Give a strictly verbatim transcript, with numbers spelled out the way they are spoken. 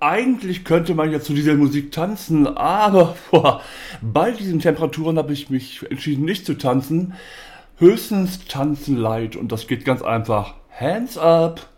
eigentlich könnte man ja zu dieser Musik tanzen, aber boah, bei diesen Temperaturen habe ich mich entschieden, nicht zu tanzen. Höchstens tanzen light und das geht ganz einfach. Hands up!